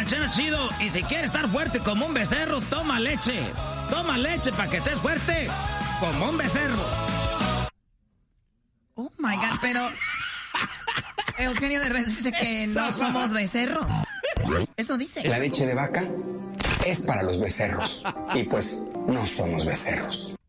ranchero chido. Y si quieres estar fuerte como un becerro, toma leche. Toma leche para que estés fuerte como un becerro. Oh my God, pero Eugenio Derbez dice que no somos becerros. Eso dice. La leche de vaca es para los becerros. Y pues no somos becerros.